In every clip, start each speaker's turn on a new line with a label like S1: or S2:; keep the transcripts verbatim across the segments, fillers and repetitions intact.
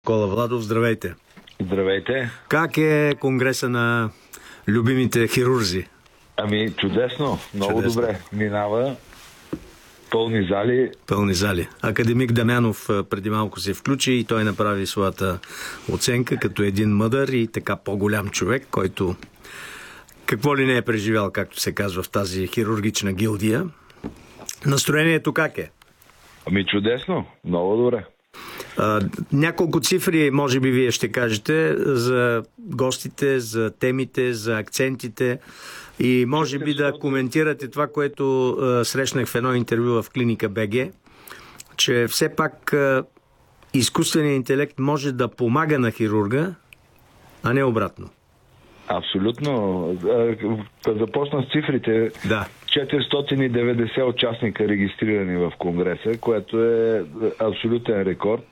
S1: Кола Владов, здравейте!
S2: Здравейте!
S1: Как е конгреса на любимите хирурзи?
S2: Ами, чудесно, много
S1: Чудесно.
S2: добре. Минава пълни зали.
S1: Пълни зали. Академик Дамянов преди малко се включи и той направи своята оценка като един мъдър и така по-голям човек, който какво ли не е преживял, както се казва в тази хирургична гилдия. Настроението как е?
S2: Ами, чудесно, много добре.
S1: А, няколко цифри, може би вие ще кажете, за гостите, за темите, за акцентите и може би да коментирате това, което а, срещнах в едно интервю в клиника БГ, че все пак а, изкуственият интелект може да помага на хирурга, а не обратно.
S2: Абсолютно. Да започна с цифрите.
S1: Да.
S2: четиристотин и деветдесет участника регистрирани в Конгреса, което е абсолютен рекорд.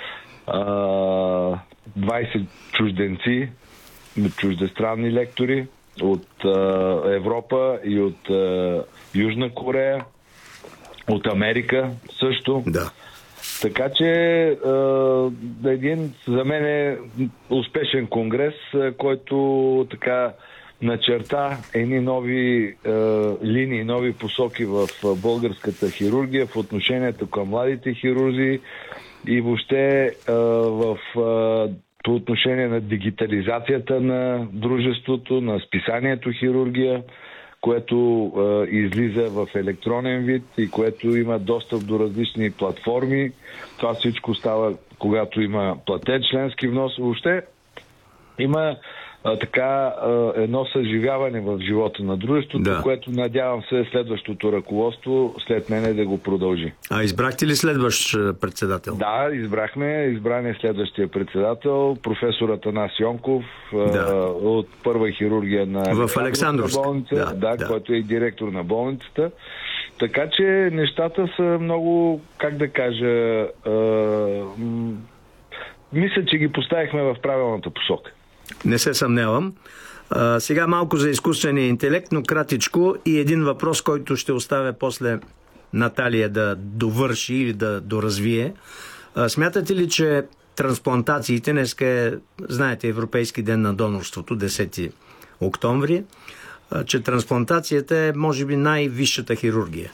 S2: двайсет чужденци, чуждестранни лектори от Европа и от Южна Корея, от Америка също.
S1: Да.
S2: Така че един за мен е успешен конгрес, който така начерта едни нови е, линии, нови посоки в българската хирургия, в отношението към младите хирурзи и въобще е, в, е, по отношение на дигитализацията на дружеството, на списанието хирургия, което е, излиза в електронен вид и което има достъп до различни платформи. Това всичко става, когато има платен членски внос. Въобще има а, така а, едно съживяване в живота на дружеството, да. Което надявам се следващото ръководство след мене да го продължи.
S1: А избрахте ли следващ председател?
S2: Да, избрахме. Избран е следващия председател, професор Атанас Йонков, да. а, от първа хирургия на
S1: в Александровска
S2: болница,
S1: да,
S2: да,
S1: да.
S2: който е директор на болницата. Така че нещата са много, как да кажа, а, м- мисля, че ги поставихме в правилната посока.
S1: Не се съмнявам. А, сега малко за изкуствения интелект, но кратичко и един въпрос, който ще оставя после Наталия да довърши или да доразвие. А, смятате ли, че трансплантациите, днеска е, знаете, Европейски ден на донорството, десети октомври, а, че трансплантацията е, може би, най-висшата хирургия?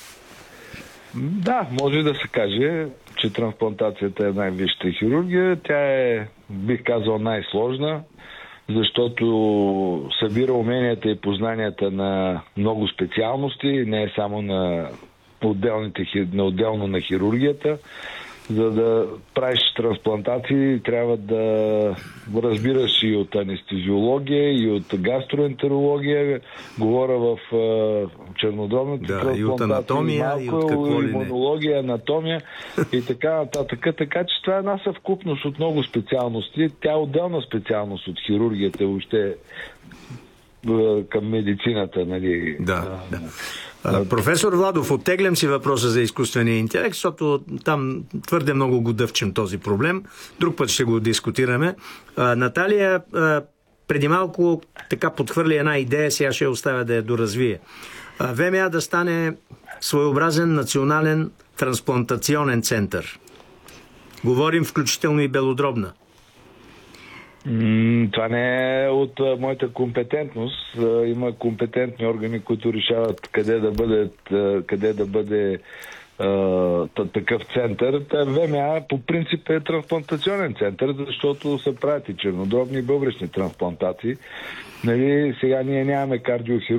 S2: Да, може да се каже, че трансплантацията е най-висшата хирургия. Тя е, бих казал, най-сложна, защото събира уменията и познанията на много специалности, не е само на, отделните, на отделно на хирургията. За да правиш трансплантации, трябва да разбираш и от анестезиология, и от гастроентерология. Говоря в чернодробната
S1: да,
S2: трансплантация,
S1: и от анатомия,
S2: малко,
S1: и от какво ли не.
S2: имунология, анатомия и така нататък. Така че това е една съвкупност от много специалности. Тя е отделна специалност от хирургията, въобще към медицината, нали?
S1: Да, да. А, професор Владов, оттеглям си въпроса за изкуствения интелект, защото там твърде много го дъвчем този проблем. Друг път ще го дискутираме. А, Наталия а, преди малко така подхвърли една идея, сега ще оставя да я доразвие. А, ВМА да стане своеобразен национален трансплантационен център. Говорим включително и белодробна.
S2: Това не е от а, моята компетентност. А, има компетентни органи, които решават къде да бъде, а, къде да бъде а, такъв център. Та ВМА по принцип е трансплантационен център, защото се правят и чернодробни и бъбречни трансплантации. Нали, сега ние нямаме кардиохирургия.